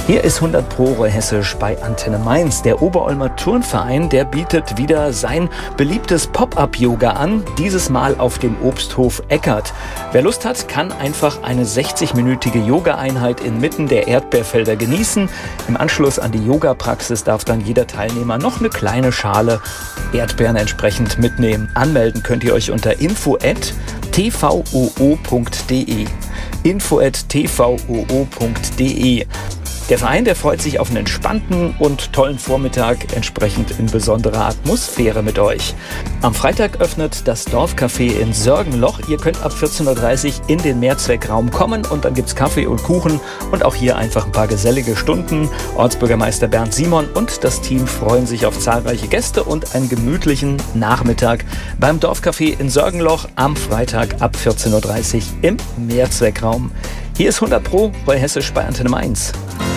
Hier ist 100 Pro Hessisch bei Antenne Mainz. Der Oberolmer Turnverein, der bietet wieder sein beliebtes Pop-Up-Yoga an, dieses Mal auf dem Obsthof Eckert. Wer Lust hat, kann einfach eine 60-minütige Yoga-Einheit inmitten der Erdbeerfelder genießen. Im Anschluss an die Yoga-Praxis darf dann jeder Teilnehmer noch eine kleine Schale Erdbeeren entsprechend mitnehmen. Anmelden könnt ihr euch unter info@tvoo.de. info@tvoo.de. Der Verein, der freut sich auf einen entspannten und tollen Vormittag, entsprechend in besonderer Atmosphäre mit euch. Am Freitag öffnet das Dorfcafé in Sörgenloch. Ihr könnt ab 14.30 Uhr in den Mehrzweckraum kommen und dann gibt's Kaffee und Kuchen und auch hier einfach ein paar gesellige Stunden. Ortsbürgermeister Bernd Simon und das Team freuen sich auf zahlreiche Gäste und einen gemütlichen Nachmittag beim Dorfcafé in Sörgenloch am Freitag ab 14.30 Uhr im Mehrzweckraum. Hier ist 100 Pro bei Hessisch bei Antenne Mainz.